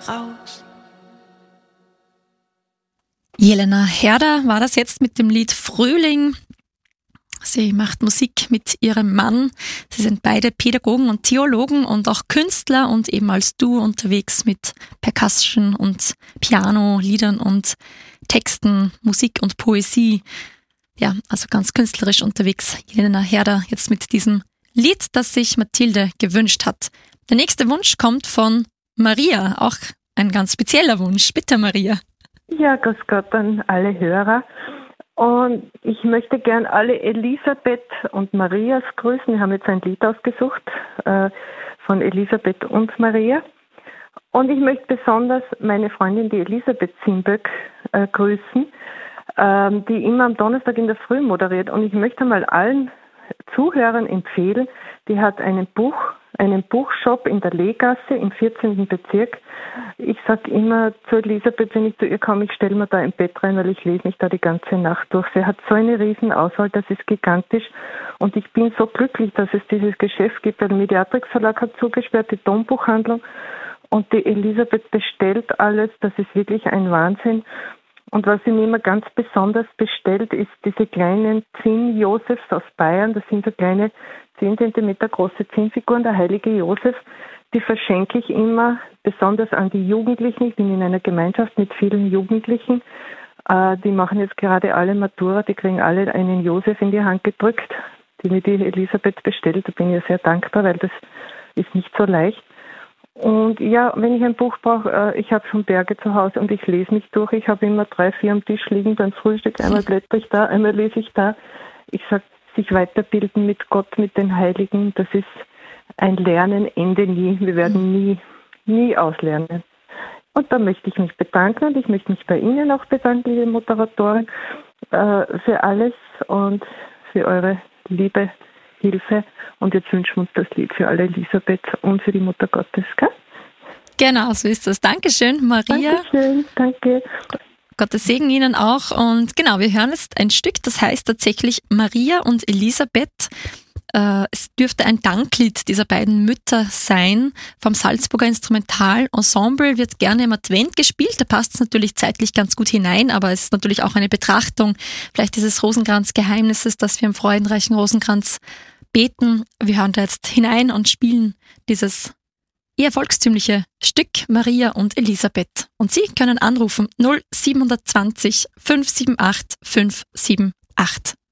raus. Jelena Herder war das jetzt mit dem Lied Frühling. Sie macht Musik mit ihrem Mann. Sie sind beide Pädagogen und Theologen und auch Künstler und eben als Duo unterwegs mit Percussion und Piano, Liedern und Texten, Musik und Poesie. Ja, also ganz künstlerisch unterwegs. Jelena Herder jetzt mit diesem Lied, das sich Mathilde gewünscht hat. Der nächste Wunsch kommt von Maria, auch ein ganz spezieller Wunsch. Bitte, Maria. Ja, grüß Gott an alle Hörer. Und ich möchte gern alle Elisabeth und Marias grüßen. Wir haben jetzt ein Lied ausgesucht von Elisabeth und Maria. Und ich möchte besonders meine Freundin, die Elisabeth Zimböck, grüßen, die immer am Donnerstag in der Früh moderiert. Und ich möchte mal allen Zuhörern empfehlen, die hat einen Buchshop in der Lehgasse im 14. Bezirk. Ich sage immer zu Elisabeth, wenn ich zu ihr komme, ich stelle mir da ein Bett rein, weil ich lese mich da die ganze Nacht durch. Sie hat so eine riesen Auswahl, das ist gigantisch. Und ich bin so glücklich, dass es dieses Geschäft gibt. Der Mediatrix Verlag hat zugesperrt, die Dombuchhandlung. Und die Elisabeth bestellt alles. Das ist wirklich ein Wahnsinn. Und was sie mir immer ganz besonders bestellt, ist diese kleinen Zinn-Josefs aus Bayern. Das sind so kleine 10 Zentimeter große Zinnfiguren, der heilige Josef. Die verschenke ich immer, besonders an die Jugendlichen. Ich bin in einer Gemeinschaft mit vielen Jugendlichen. Die machen jetzt gerade alle Matura, die kriegen alle einen Josef in die Hand gedrückt, die mir die Elisabeth bestellt. Da bin ich sehr dankbar, weil das ist nicht so leicht. Und ja, wenn ich ein Buch brauche, ich habe schon Berge zu Hause und ich lese mich durch. Ich habe immer 3, 4 am Tisch liegen beim Frühstück. Einmal blätter ich da, einmal lese ich da. Ich sage, sich weiterbilden mit Gott, mit den Heiligen, das ist ein Lernen, Ende nie. Wir werden nie auslernen. Und da möchte ich mich bedanken und ich möchte mich bei Ihnen auch bedanken, liebe Moderatorin, für alles und für eure liebe Hilfe. Und jetzt wünschen wir uns das Lied für alle Elisabeth und für die Mutter Gottes, gell? Genau, so ist das. Dankeschön, Maria. Dankeschön, danke. Gottes Segen Ihnen auch. Und genau, wir hören jetzt ein Stück, das heißt tatsächlich Maria und Elisabeth. Es dürfte ein Danklied dieser beiden Mütter sein. Vom Salzburger Instrumentalensemble wird gerne im Advent gespielt. Da passt es natürlich zeitlich ganz gut hinein, aber es ist natürlich auch eine Betrachtung vielleicht dieses Rosenkranz-Geheimnisses, dass wir im freudenreichen Rosenkranz beten. Wir hören da jetzt hinein und spielen dieses eher volkstümliche Stück Maria und Elisabeth. Und Sie können anrufen 0720 578 578.